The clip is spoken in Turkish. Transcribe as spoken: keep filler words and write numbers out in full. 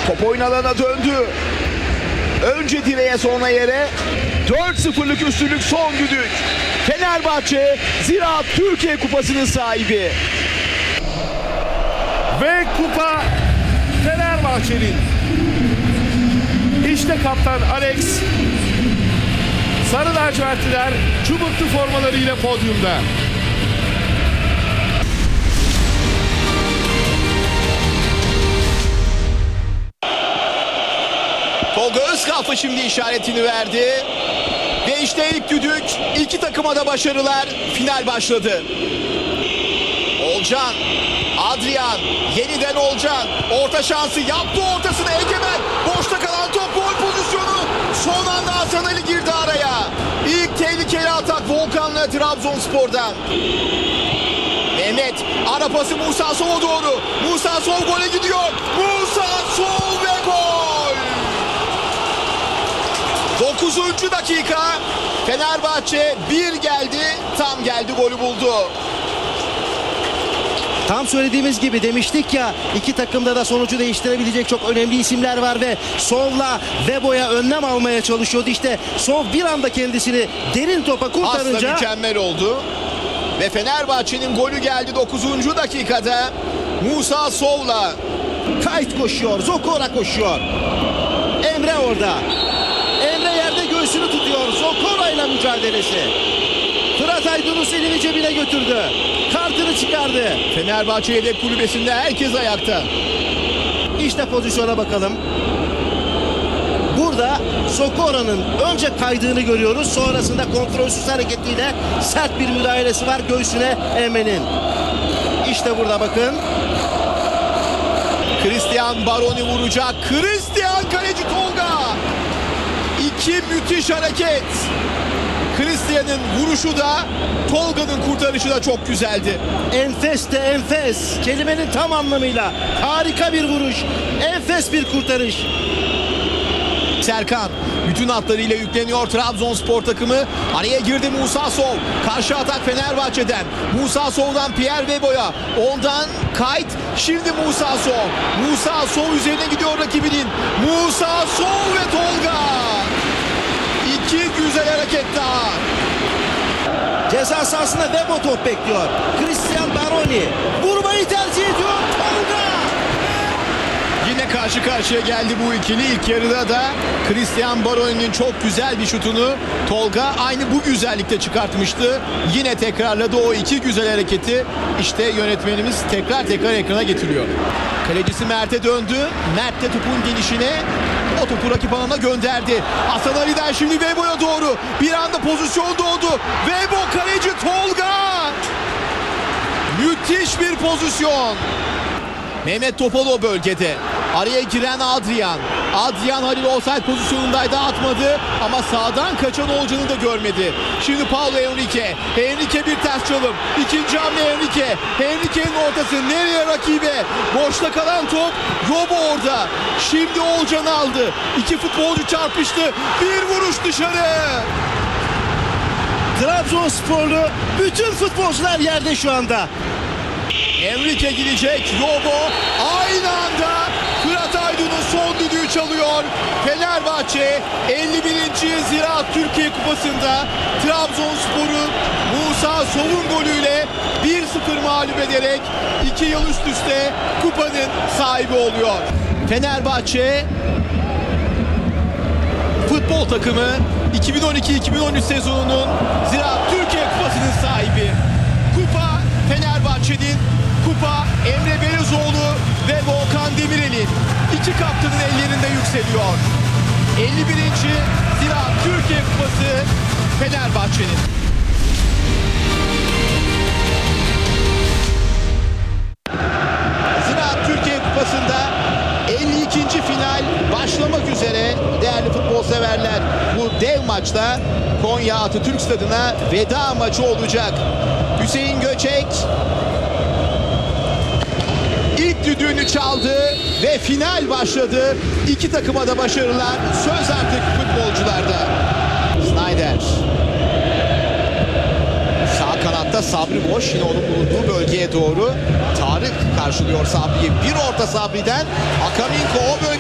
Top oyun alana döndü. Önce direğe sonra yere. dört sıfırlık üstünlük son düdük. Fenerbahçe Ziraat Türkiye Kupası'nın sahibi. Ve kupa Fenerbahçe'nin. İşte kaptan Alex. Sarı lacivertliler çubuklu formalarıyla podyumda. Tolga Özkalfa şimdi işaretini verdi. Ve işte ilk düdük. İki takıma da başarılar. Final başladı. Olcan, Adrian, yeniden Olcan. Orta şansı yaptı, ortasına Egemen. Boşta kalan top, gol pozisyonu. Son anda Hasan Ali girdi araya. İlk tehlikeli atak Volkan'la Trabzonspor'dan. Mehmet, ara pası Musa Sov'a doğru. Musa Sov gole gidiyor. Musa Sov ve gol. dokuzuncu dakika. Fenerbahçe bir geldi, tam geldi, golü buldu. Tam söylediğimiz gibi demiştik ya, iki takımda da sonucu değiştirebilecek çok önemli isimler var ve Sov'la Vebo'ya önlem almaya çalışıyordu. İşte Sov bir anda kendisini derin topa kurtarınca... Aslında mükemmel oldu. Ve Fenerbahçe'nin golü geldi dokuzuncu dakikada. Musa Sov'la. Kayıt koşuyor, Zokora koşuyor. Emre orada. Emre yerde göğsünü tutuyor. Zokora ile mücadelesi. Fırat Aydınus elini cebine götürdü. Kartını çıkardı. Fenerbahçe yedek kulübesinde herkes ayakta. İşte pozisyona bakalım. Burada Sokora'nın önce kaydığını görüyoruz. Sonrasında kontrolsüz hareketiyle sert bir müdahalesi var göğsüne Emre'nin. İşte burada bakın. Christian Baroni vuracak. Christian kaleci Tolga. İki müthiş hareket. Christian'ın vuruşu da Tolga'nın kurtarışı da çok güzeldi. Enfes de enfes. Kelimenin tam anlamıyla harika bir vuruş. Enfes bir kurtarış. Serkan bütün hatlarıyla yükleniyor Trabzonspor takımı. Araya girdi Musa Sov. Karşı atak Fenerbahçe'den. Musa Sov'dan Pierre Vebo'ya. Ondan Kayt. Şimdi Musa Sov. Musa Sov üzerine gidiyor rakibinin. Musa Sov ve Tolga. İki güzel hareket daha. Ceza sahasında Vebo top bekliyor. Christian Baroni vurmayı tercih ediyor. Tolga. Yine karşı karşıya geldi bu ikili. İlk yarıda da Christian Baroni'nin çok güzel bir şutunu Tolga aynı bu güzellikte çıkartmıştı. Yine tekrarladı o iki güzel hareketi. İşte yönetmenimiz tekrar tekrar ekrana getiriyor. Kalecisi Mert'e döndü. Mert de topun gelişine o topu rakip alana gönderdi. Hasan Ali'den şimdi Vebo'ya doğru. Bir anda pozisyon doğdu. Vebo kaleci Tolga. Müthiş bir pozisyon. Mehmet Topal o bölgede. Araya giren Adrian. Adrian Halil offside pozisyonundaydı, atmadı ama sağdan kaçan Olcan'ı da görmedi. Şimdi Paulo Henrique. Henrique bir ters çalım. İkinci hamle Henrique. Henrique'nin ortası nereye rakibe? Boşta kalan top. Robo orada. Şimdi Olcan aldı. İki futbolcu çarpıştı. Bir vuruş dışarı. Trabzonsporlu bütün futbolcular yerde şu anda. Henrique gidecek. Robo aynı anda Fırat Aydın'ın son düdüğü çalıyor. Fenerbahçe elli birinci Ziraat Türkiye Kupası'nda Trabzonspor'u Musa Sov'un golüyle bir sıfır mağlup ederek iki yıl üst üste kupanın sahibi oluyor. Fenerbahçe futbol takımı iki bin on iki iki bin on üç sezonunun Ziraat Türkiye Kupası'nın sahibi. Kupa Fenerbahçe'nin, kupa Emre Belözoğlu ve Volkan Demirel'in. İki kaptanın ellerinde yükseliyor. elli birinci Ziraat Türkiye Kupası Fenerbahçe'nin. Ziraat Türkiye Kupası'nda elli ikinci final başlamak üzere değerli futbol severler. Bu dev maçta Konya Atatürk Stadı'na veda maçı olacak. Hüseyin Göçek ilk düdüğünü çaldı ve final başladı. İki takıma da başarılar. Söz artık futbolcularda. Snyder. Sağ kanatta Sabri boş. Yine onun bulunduğu bölgeye doğru. Tarık karşılıyor Sabri'yi. Bir orta Sabri'den. Akaminko o bölge.